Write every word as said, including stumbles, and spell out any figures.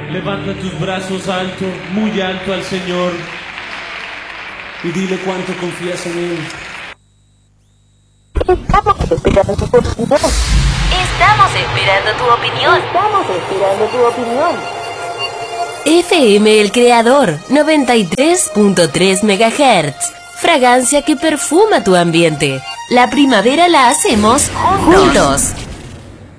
Levanta tus brazos alto, muy alto al Señor y dile cuánto confías en Él. Estamos esperando tu opinión. Estamos esperando tu opinión. Estamos esperando tu opinión. F M El Creador, noventa y tres punto tres megahertz. Fragancia que perfuma tu ambiente. La primavera la hacemos juntos. juntos.